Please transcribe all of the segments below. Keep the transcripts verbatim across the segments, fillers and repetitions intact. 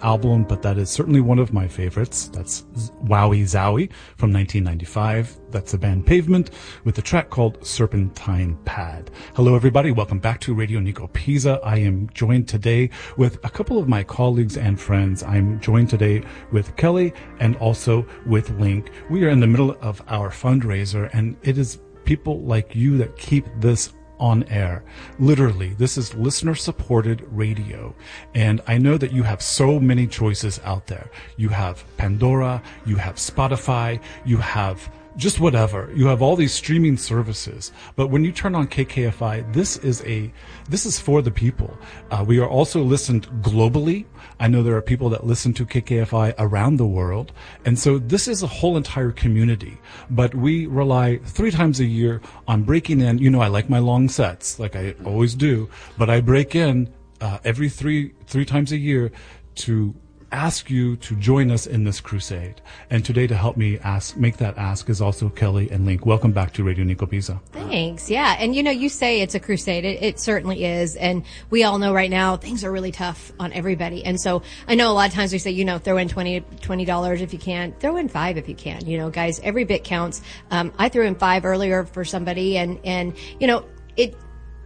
album, but that is certainly one of my favorites. That's Wowie Zowie from nineteen ninety-five. That's the band Pavement with a track called Serpentine Pad. Hello, everybody. Welcome back to Radio Nico Pisa. I am joined today with a couple of my colleagues and friends. I'm joined today with Kelly and also with Link. We are in the middle of our fundraiser, and it is people like you that keep this on air. Literally, this is listener-supported radio. And I know that you have so many choices out there. You have Pandora, you have Spotify, you have just whatever. You have all these streaming services. But when you turn on K K F I, this is a this is for the people. Uh, we are also listened globally. I know there are people that listen to K K F I around the world. And so this is a whole entire community. But we rely three times a year on breaking in. You know, I like my long sets, like I always do. But I break in uh, every three three times a year to ask you to join us in this crusade. And today, to help me ask, make that ask, is also Kelly and Link. Welcome back to Radio Nico Pisa. Thanks. Yeah. And you know, you say it's a crusade. It, it certainly is. And we all know right now things are really tough on everybody. And so I know a lot of times we say, you know, throw in twenty dollars if you can, throw in five if you can. You know, guys, every bit counts. Um, I threw in five earlier for somebody, and, and, you know, it,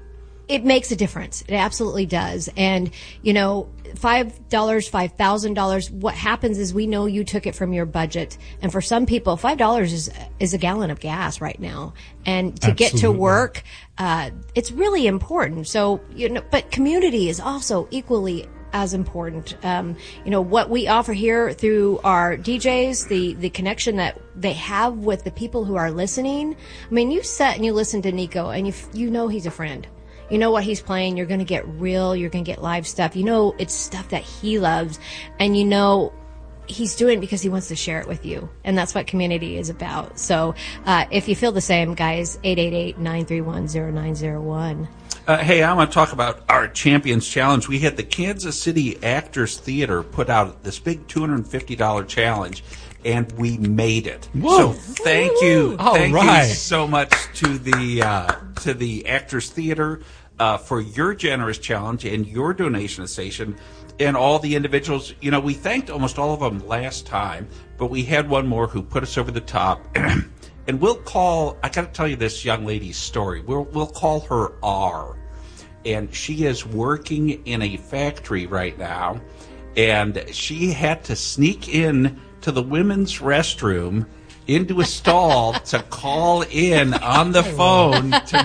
it makes a difference. It absolutely does. And, you know, five dollars, five thousand dollars, what happens is we know you took it from your budget. And for some people, five dollars is, is a gallon of gas right now. And to Absolutely. get to work, uh, it's really important. So, you know, but community is also equally as important. Um, you know, what we offer here through our D Js, the, the connection that they have with the people who are listening. I mean, you sit and you listen to Nico and you, you know he's a friend. You know what he's playing. You're going to get real. You're going to get live stuff. You know it's stuff that he loves. And you know he's doing it because he wants to share it with you. And that's what community is about. So uh, if you feel the same, guys, eight eight eight, nine three one, zero nine zero one. Uh, hey, I want to talk about our Champions Challenge. We had the Kansas City Actors Theater put out this big two hundred fifty dollars challenge, and we made it. Whoa. So thank you, All thank right. you so much to the uh, to the Actors Theater uh, for your generous challenge and your donation to the station, and all the individuals. You know, we thanked almost all of them last time, but we had one more who put us over the top. And we'll call, I got to tell you this young lady's story. We'll, we'll call her R. And she is working in a factory right now. And she had to sneak in to the women's restroom into a stall to call in on the phone to